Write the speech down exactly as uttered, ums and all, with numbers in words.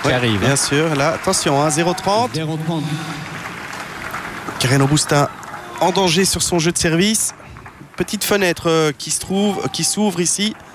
qui ouais, arrive. Bien sûr, là, attention, hein, zéro trente. zéro trente. Carreno Busta en danger sur son jeu de service. Petite fenêtre euh, qui se trouve, qui s'ouvre ici.